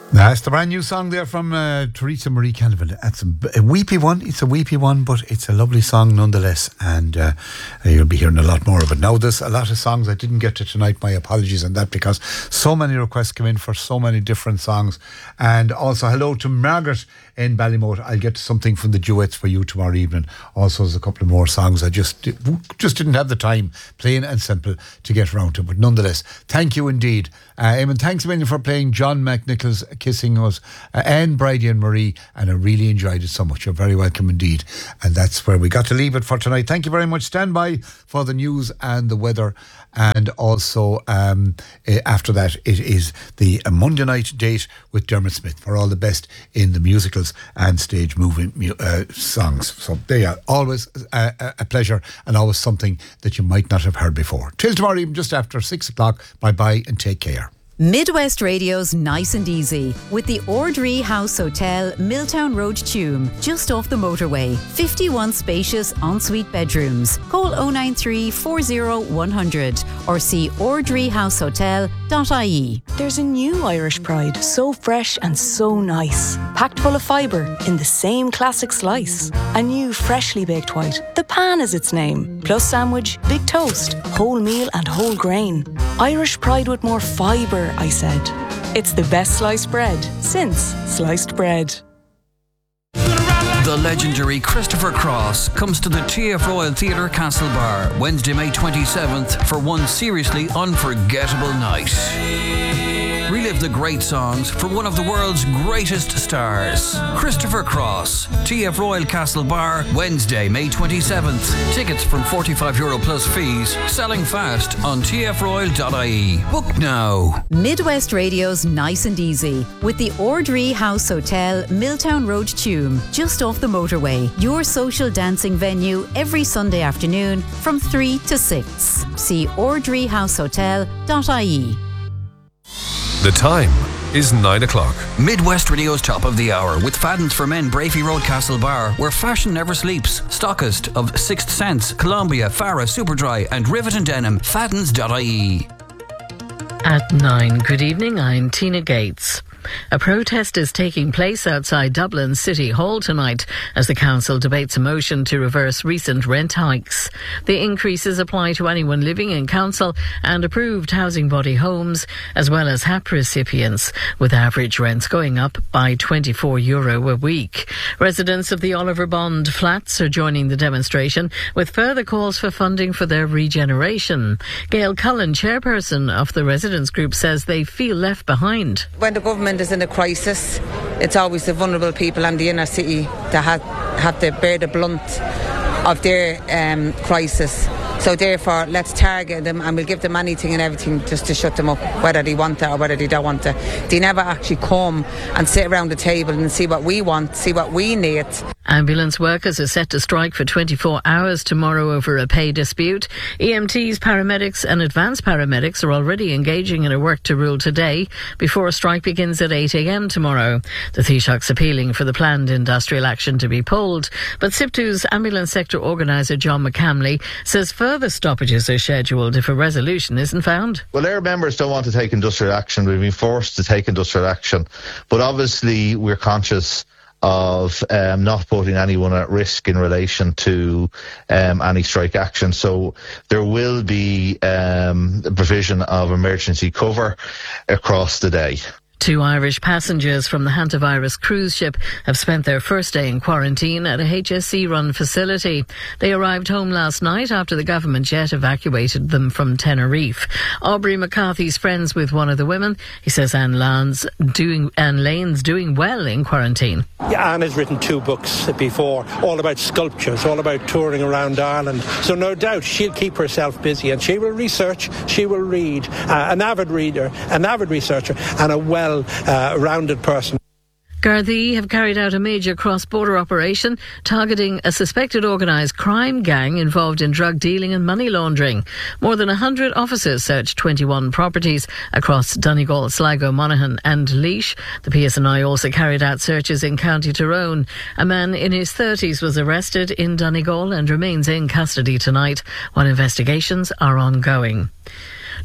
That's the brand new song there from Teresa Marie Canavan. That's a weepy one. It's a weepy one, but it's a lovely song nonetheless. And you'll be hearing a lot more of it. Now, there's a lot of songs I didn't get to tonight. My apologies on that, because so many requests come in for so many different songs. And also, hello to Margaret in Ballymote. I'll get to something from the duets for you tomorrow evening. Also, there's a couple of more songs I just didn't have the time, plain and simple, to get around to. But nonetheless, thank you indeed. Eamon, thanks a million for playing John McNichol's Kissing Us, and Bridie and Marie, and I really enjoyed it so much. You're very welcome indeed. And that's where we got to leave it for tonight. Thank you very much. Stand by for the news and the weather. And also, after that, it is the Monday night date with Dermot Smith for all the best in the musicals and stage moving songs. So they are always a pleasure, and always something that you might not have heard before. Till tomorrow evening, just after 6 o'clock. Bye-bye and take care. Midwest Radio's Nice and Easy with the Ordree House Hotel, Milltown Road, Tuam, just off the motorway. 51 spacious ensuite bedrooms. Call 093 40 100 or see ordreehousehotel.ie. There's a new Irish Pride, so fresh and so nice. Packed full of fibre in the same classic slice. A new freshly baked white, the pan is its name. Plus sandwich, big toast, whole meal and whole grain. Irish Pride with more fibre, I said. It's the best sliced bread since sliced bread. The legendary Christopher Cross comes to the TF Royal Theatre Castlebar Wednesday, May 27th for one seriously unforgettable night. Relive the great songs from one of the world's greatest stars. Christopher Cross, TF Royal Castlebar, Wednesday, May 27th. Tickets from €45 plus fees. Selling fast on tfroyal.ie. Book now. Midwest Radio's Nice and Easy with the Ordree House Hotel, Milltown Road, Tuam, just off the motorway. Your social dancing venue every Sunday afternoon from 3 to 6. See ordreehousehotel.ie. The time is 9 o'clock. Midwest Radio's Top of the Hour with Fadden's for Men, Brafey Road, Castlebar, where fashion never sleeps. Stockist of Sixth Sense, Columbia, Farah, Superdry and Rivet and Denim. Faddens.ie. At 9, good evening, I'm Tina Gates. A protest is taking place outside Dublin City Hall tonight as the council debates a motion to reverse recent rent hikes. The increases apply to anyone living in council and approved housing body homes, as well as HAP recipients, with average rents going up by €24 a week. Residents of the Oliver Bond flats are joining the demonstration, with further calls for funding for their regeneration. Gail Cullen, chairperson of the residents group, says they feel left behind. When the government is in a crisis, it's always the vulnerable people and the inner city that have to bear the blunt of their crisis. So therefore, let's target them and we'll give them anything and everything just to shut them up, whether they want it or whether they don't want it. They never actually come and sit around the table and see what we want, see what we need. Ambulance workers are set to strike for 24 hours tomorrow over a pay dispute. EMTs, paramedics and advanced paramedics are already engaging in a work to rule today before a strike begins at 8 a.m. tomorrow. The Taoiseach's appealing for the planned industrial action to be pulled, but SIPTU's ambulance sector organiser John McCamley says further stoppages are scheduled if a resolution isn't found. Well, our members don't want to take industrial action. We've been forced to take industrial action, but obviously we're conscious of not putting anyone at risk in relation to any strike action. So there will be the provision of emergency cover across the day. 2 Irish passengers from the hantavirus cruise ship have spent their first day in quarantine at a HSE-run facility. They arrived home last night after the government jet evacuated them from Tenerife. Aubrey McCarthy's friends with one of the women. He says Anne Lane's doing well in quarantine. Yeah, Anne has written 2 books before, all about sculptures, all about touring around Ireland. So no doubt she'll keep herself busy and she will research, she will read. An avid reader, an avid researcher and a well-rounded person. Gardaí have carried out a major cross-border operation targeting a suspected organised crime gang involved in drug dealing and money laundering. More than 100 officers searched 21 properties across Donegal, Sligo, Monaghan and Laois. The PSNI also carried out searches in County Tyrone. A man in his 30s was arrested in Donegal and remains in custody tonight while investigations are ongoing.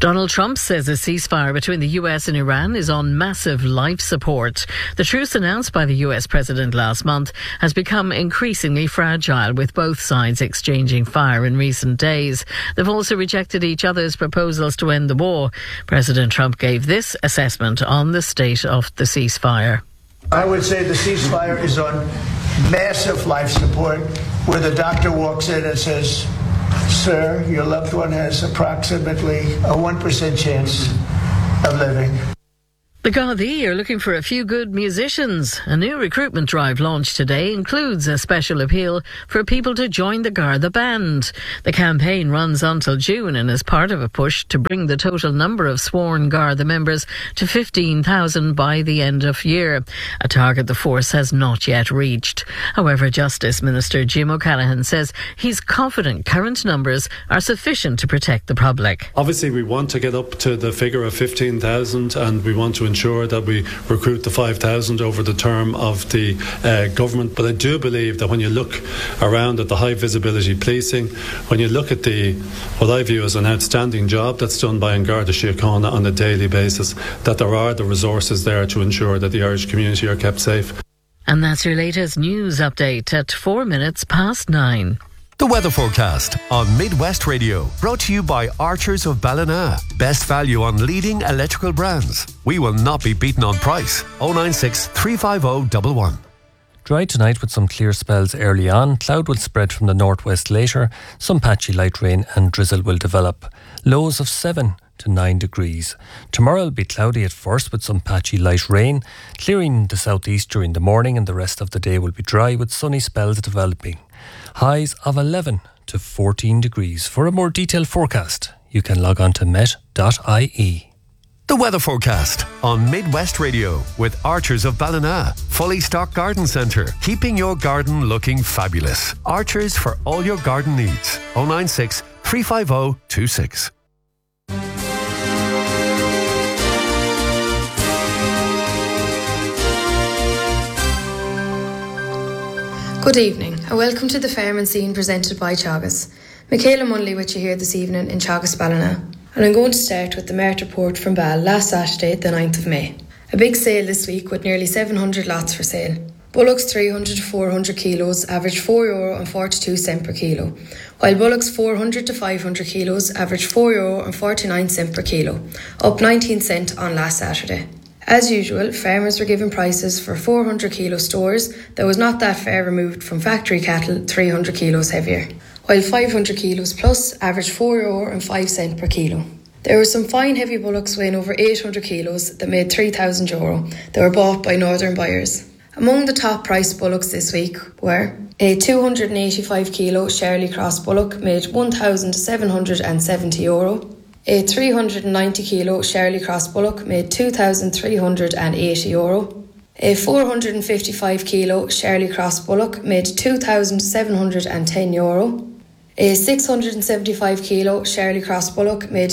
Donald Trump says a ceasefire between the US and Iran is on massive life support. The truce announced by the US president last month has become increasingly fragile, with both sides exchanging fire in recent days. They've also rejected each other's proposals to end the war. President Trump gave this assessment on the state of the ceasefire. I would say the ceasefire is on massive life support, where the doctor walks in and says, "Sir, your loved one has approximately a 1% chance of living." The Gardaí are looking for a few good musicians. A new recruitment drive launched today includes a special appeal for people to join the Garda Band. The campaign runs until June and is part of a push to bring the total number of sworn Garda members to 15,000 by the end of year, a target the force has not yet reached. However, Justice Minister Jim O'Callaghan says he's confident current numbers are sufficient to protect the public. Obviously, we want to get up to the figure of 15,000, and we want to ensure that we recruit the 5,000 over the term of the government. But I do believe that when you look around at the high visibility policing, when you look at what I view as an outstanding job that's done by An Garda Síochána on a daily basis, that there are the resources there to ensure that the Irish community are kept safe. And that's your latest news update at 9:04. The weather forecast on Midwest Radio, brought to you by Archers of Ballina. Best value on leading electrical brands. We will not be beaten on price. 096 350 11. Dry tonight with some clear spells early on. Cloud will spread from the northwest later. Some patchy light rain and drizzle will develop. Lows of 7 to 9 degrees. Tomorrow will be cloudy at first with some patchy light rain, clearing the southeast during the morning, and the rest of the day will be dry with sunny spells developing. Highs of 11 to 14 degrees. For a more detailed forecast, you can log on to met.ie. The weather forecast on Midwest Radio with Archers of Ballina. Fully stocked garden centre, keeping your garden looking fabulous. Archers for all your garden needs. 096 350 26. Good evening and welcome to the Fairman Scene presented by Teagasc. Michaela Munley with you here this evening in Teagasc Ballina, and I'm going to start with the Mart report from Ball last Saturday, the 9th of May. A big sale this week with nearly 700 lots for sale. Bullocks 300 to 400 kilos average €4.42 per kilo, while bullocks 400 to 500 kilos average €4.49 per kilo, up 19 cents on last Saturday. As usual, farmers were given prices for 400 kilo stores that was not that far removed from factory cattle 300 kilos heavier, while 500 kilos plus averaged €4.05 per kilo. There were some fine heavy bullocks weighing over 800 kilos that made €3,000 that were bought by northern buyers. Among the top priced bullocks this week were a 285 kilo Shirley Cross bullock made €1,770. A 390 kilo Shirley Cross bullock made €2,380. A 455 kilo Shirley Cross bullock made €2,710. A 675 kilo Shirley Cross bullock made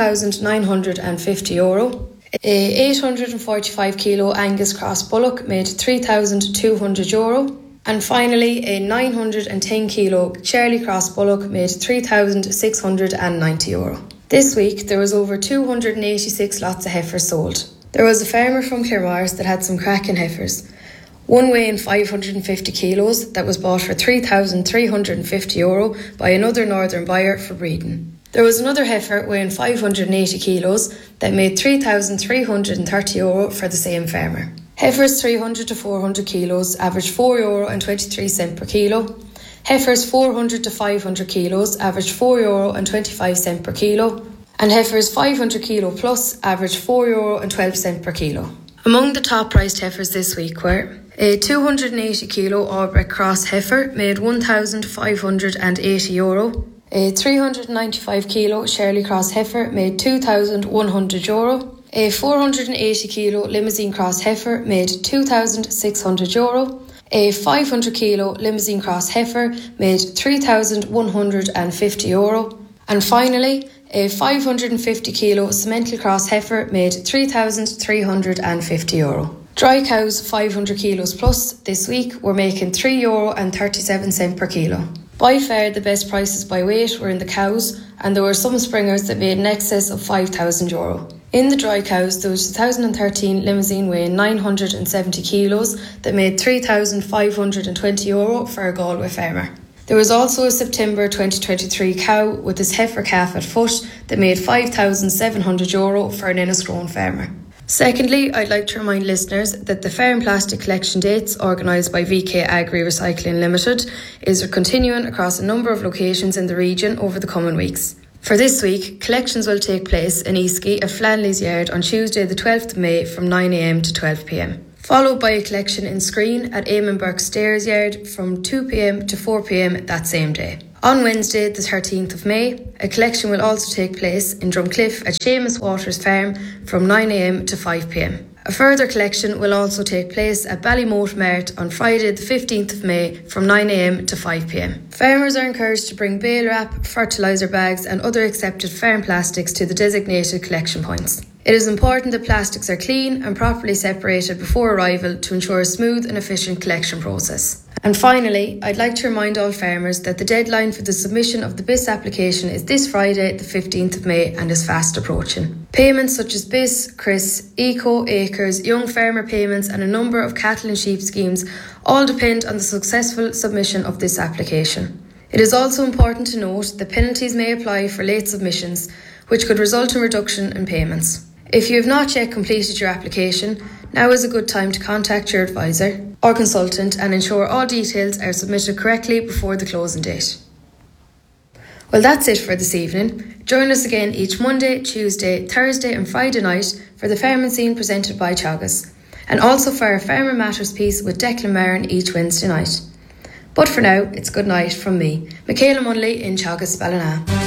€2,950. A 845 kilo Angus Cross bullock made €3,200. And finally, a 910 kilo Shirley Cross bullock made €3,690. This week, there was over 286 lots of heifers sold. There was a farmer from Claremars that had some cracking heifers. One weighing 550 kilos that was bought for €3,350 by another northern buyer for breeding. There was another heifer weighing 580 kilos that made €3,330 for the same farmer. Heifers 300 to 400 kilos averaged €4.23 per kilo. Heifers 400 to 500 kilos averaged €4.25 per kilo, and heifers 500 kilo plus averaged €4.12 per kilo. Among the top priced heifers this week were a 280 kilo Albrecht Cross heifer made €1,580. A 395 kilo Shirley Cross heifer made €2,100. A 480 kilo Limousine Cross heifer made €2,600. A 500 kilo Limousine Cross heifer made €3,150. And finally, a 550 kilo Simmental Cross heifer made €3,350. Dry cows 500 kilos plus this week were making €3.37 per kilo. By far, the best prices by weight were in the cows, and there were some springers that made in excess of €5,000. In the dry cows, there was a 2013 limousine weighing 970 kilos that made €3,520 for a Galway farmer. There was also a September 2023 cow with its heifer calf at foot that made €5,700 for an Enniscrone farmer. Secondly, I'd like to remind listeners that the farm plastic collection dates organised by VK Agri Recycling Limited is continuing across a number of locations in the region over the coming weeks. For this week, collections will take place in Eastgate at Flanley's Yard on Tuesday the 12th of May from 9am to 12pm. Followed by a collection in Screen at Eamon Burke Stairs Yard from 2pm to 4pm that same day. On Wednesday the 13th of May, a collection will also take place in Drumcliff at Seamus Waters Farm from 9am to 5pm. A further collection will also take place at Ballymote Mart on Friday the 15th of May from 9am to 5pm. Farmers are encouraged to bring bale wrap, fertiliser bags and other accepted farm plastics to the designated collection points. It is important that plastics are clean and properly separated before arrival to ensure a smooth and efficient collection process. And finally, I'd like to remind all farmers that the deadline for the submission of the BIS application is this Friday, the 15th of May, and is fast approaching. Payments such as BIS, CRIS, ECO, Acres, Young Farmer Payments and a number of cattle and sheep schemes all depend on the successful submission of this application. It is also important to note that penalties may apply for late submissions, which could result in reduction in payments. If you have not yet completed your application, now is a good time to contact your advisor or consultant and ensure all details are submitted correctly before the closing date. Well, that's it for this evening. Join us again each Monday, Tuesday, Thursday and Friday night for the Farming Scene presented by Teagasc, and also for our Farmer Matters piece with Declan Marin each Wednesday night. But for now, it's good night from me, Michaela Munley in Teagasc, Ballina.